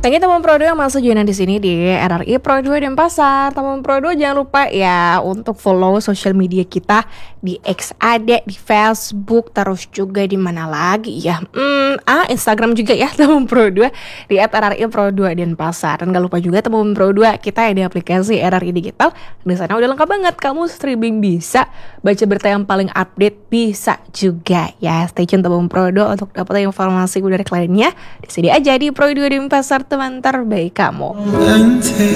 Thank you teman Pro 2 yang masuk joinan di sini di RRI Pro 2 Denpasar. Teman Pro 2 jangan lupa ya untuk follow sosial media kita di X ada, di Facebook, terus juga di mana lagi ya? Instagram juga ya teman Pro 2 di @RRI Pro 2 Denpasar. Dan gak lupa juga teman Pro 2 kita ada di aplikasi RRI Digital. Di sana udah lengkap banget, kamu streaming bisa, baca berita yang paling update bisa juga ya. Stay tune teman Pro 2 untuk dapat informasi dari kliennya. Di sini aja di Pro 2 Denpasar, teman terbaik kamu.